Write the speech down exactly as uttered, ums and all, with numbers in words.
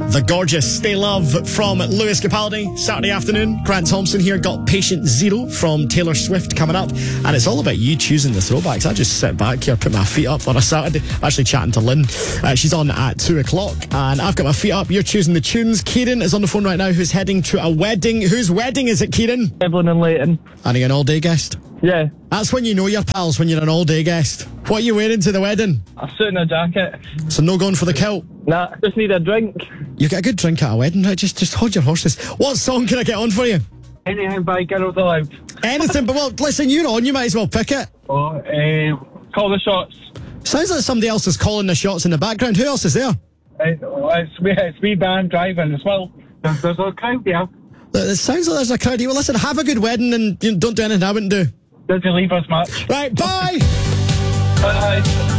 The gorgeous Stay Love from Lewis Capaldi. Saturday afternoon, Grant Thompson here. Got Patient Zero from Taylor Swift coming up. And it's all about you choosing the throwbacks. I just sit back here, put my feet up on a Saturday. Actually chatting to Lynn. Uh, she's on at two o'clock. And I've got my feet up. You're choosing the tunes. Kieran is on the phone right now, who's heading to a wedding. Whose wedding is it, Kieran? Evelyn and Leighton. And are you an all-day guest? Yeah. That's when you know your pals, when you're an all-day guest. What are you wearing to the wedding? A suit and a jacket. So no going for the kilt? Nah, just need a drink. You get a good drink at a wedding, right? Just, just hold your horses. What song can I get on for you? Anything by Girls Aloud. Anything, but well, listen, you're on, you might as well pick it. Oh, uh, Call the Shots. Sounds like somebody else is calling the shots in the background. Who else is there? Uh, it's, me, it's me band driving as well. There's, there's a crowd here. It sounds like there's a crowd here. Well, listen, have a good wedding and you know, don't do anything I wouldn't do. Did you leave us much? Right, bye! Bye.